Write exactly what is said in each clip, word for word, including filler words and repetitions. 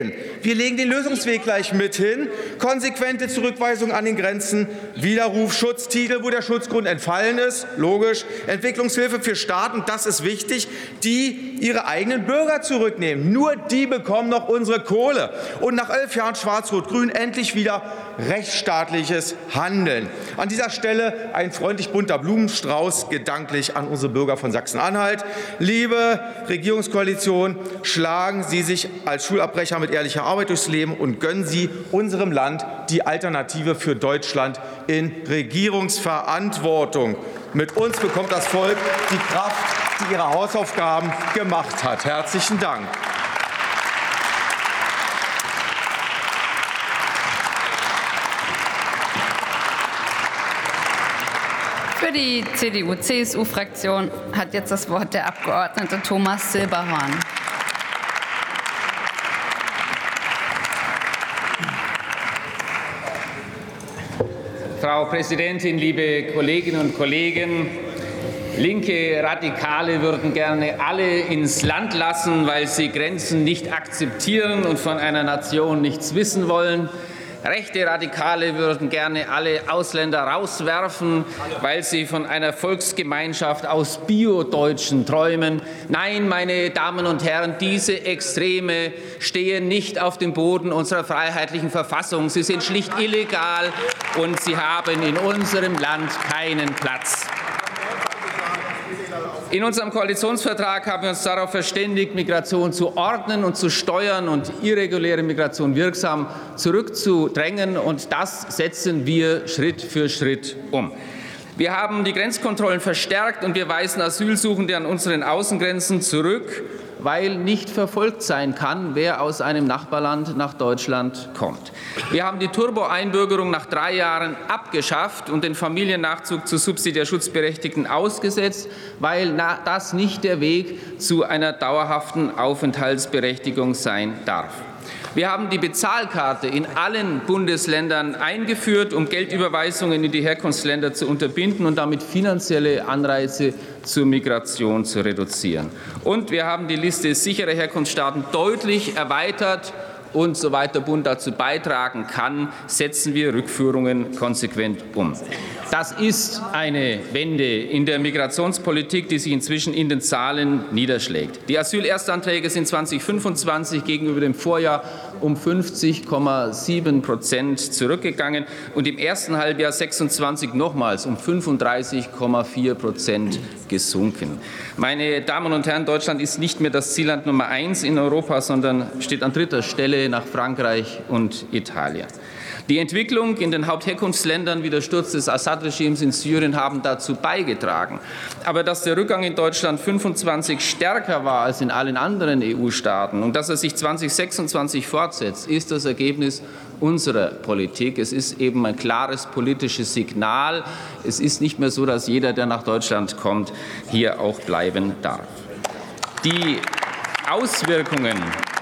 Wir legen den Lösungsweg gleich mit hin. Konsequente Zurückweisung an den Grenzen, Widerruf, Schutztitel, wo der Schutzgrund entfallen ist, logisch. Entwicklungshilfe für Staaten, das ist wichtig, die ihre eigenen Bürger zurücknehmen. Nur die bekommen noch unsere Kohle. Und nach elf Jahren Schwarz-Rot-Grün endlich wieder rechtsstaatliches Handeln. An dieser Stelle ein freundlich bunter Blumenstrauß gedanklich an unsere Bürger von Sachsen-Anhalt. Liebe Regierungskoalition, schlagen Sie sich als Schulabbrecher mit ehrlicher Arbeit durchs Leben und gönnen Sie unserem Land die Alternative für Deutschland in Regierungsverantwortung. Mit uns bekommt das Volk die Kraft, die ihre Hausaufgaben gemacht hat. Herzlichen Dank. Für die C D U C S U-Fraktion hat jetzt das Wort der Abgeordnete Thomas Silberhorn. Frau Präsidentin, liebe Kolleginnen und Kollegen! Linke Radikale würden gerne alle ins Land lassen, weil sie Grenzen nicht akzeptieren und von einer Nation nichts wissen wollen. Rechte Radikale würden gerne alle Ausländer rauswerfen, weil sie von einer Volksgemeinschaft aus Bio-Deutschen träumen. Nein, meine Damen und Herren, diese Extreme stehen nicht auf dem Boden unserer freiheitlichen Verfassung. Sie sind schlicht illegal und sie haben in unserem Land keinen Platz. In unserem Koalitionsvertrag haben wir uns darauf verständigt, Migration zu ordnen und zu steuern und irreguläre Migration wirksam zurückzudrängen. Und das setzen wir Schritt für Schritt um. Wir haben die Grenzkontrollen verstärkt und wir weisen Asylsuchende an unseren Außengrenzen zurück, weil nicht verfolgt sein kann, wer aus einem Nachbarland nach Deutschland kommt. Wir haben die Turbo-Einbürgerung nach drei Jahren abgeschafft und den Familiennachzug zu subsidiär Schutzberechtigten ausgesetzt, weil das nicht der Weg zu einer dauerhaften Aufenthaltsberechtigung sein darf. Wir haben die Bezahlkarte in allen Bundesländern eingeführt, um Geldüberweisungen in die Herkunftsländer zu unterbinden und damit finanzielle Anreize zur Migration zu reduzieren. Und wir haben die Liste sicherer Herkunftsstaaten deutlich erweitert. Und soweit der Bund dazu beitragen kann, setzen wir Rückführungen konsequent um. Das ist eine Wende in der Migrationspolitik, die sich inzwischen in den Zahlen niederschlägt. Die Asylerstanträge sind zweitausendfünfundzwanzig gegenüber dem Vorjahr um fünfzig Komma sieben Prozent zurückgegangen und im ersten Halbjahr sechsundzwanzig nochmals um fünfunddreißig Komma vier Prozent gesunken. Meine Damen und Herren, Deutschland ist nicht mehr das Zielland Nummer eins in Europa, sondern steht an dritter Stelle nach Frankreich und Italien. Die Entwicklung in den Hauptherkunftsländern wie der Sturz des Assad-Regimes in Syrien haben dazu beigetragen. Aber dass der Rückgang in Deutschland fünfundzwanzig stärker war als in allen anderen E U-Staaten und dass er sich zweitausendsechsundzwanzig fortsetzt, ist das Ergebnis unserer Politik. Es ist eben ein klares politisches Signal. Es ist nicht mehr so, dass jeder, der nach Deutschland kommt, hier auch bleiben darf. Die Auswirkungen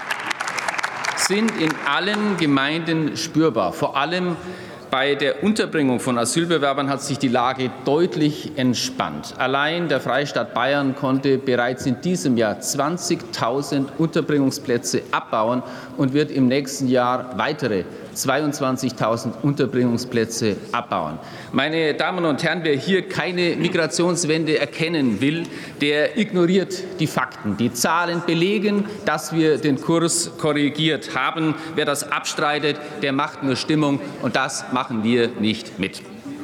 sind in allen Gemeinden spürbar. Vor allem bei der Unterbringung von Asylbewerbern hat sich die Lage deutlich entspannt. Allein der Freistaat Bayern konnte bereits in diesem Jahr zwanzigtausend Unterbringungsplätze abbauen und wird im nächsten Jahr weitere zweiundzwanzigtausend Unterbringungsplätze abbauen. Meine Damen und Herren, wer hier keine Migrationswende erkennen will, der ignoriert die Fakten. Die Zahlen belegen, dass wir den Kurs korrigiert haben. Wer das abstreitet, der macht nur Stimmung, und das machen wir nicht mit.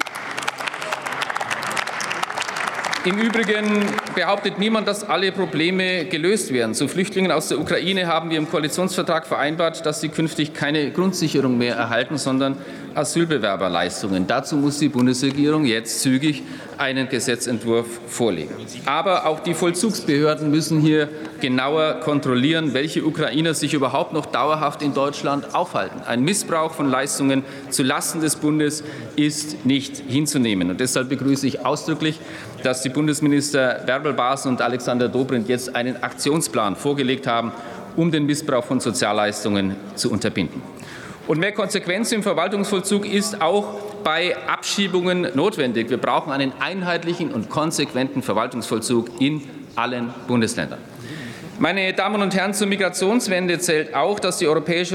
Im Übrigen behauptet niemand, dass alle Probleme gelöst werden. Zu Flüchtlingen aus der Ukraine haben wir im Koalitionsvertrag vereinbart, dass sie künftig keine Grundsicherung mehr erhalten, sondern Asylbewerberleistungen. Dazu muss die Bundesregierung jetzt zügig einen Gesetzentwurf vorlegen. Aber auch die Vollzugsbehörden müssen hier genauer kontrollieren, welche Ukrainer sich überhaupt noch dauerhaft in Deutschland aufhalten. Ein Missbrauch von Leistungen zulasten des Bundes ist nicht hinzunehmen. Und deshalb begrüße ich ausdrücklich, dass die Bundesminister Bärbel Baas und Alexander Dobrindt jetzt einen Aktionsplan vorgelegt haben, um den Missbrauch von Sozialleistungen zu unterbinden. Und mehr Konsequenz im Verwaltungsvollzug ist auch bei Abschiebungen notwendig. Wir brauchen einen einheitlichen und konsequenten Verwaltungsvollzug in allen Bundesländern. Meine Damen und Herren, zur Migrationswende zählt auch, dass die Europäische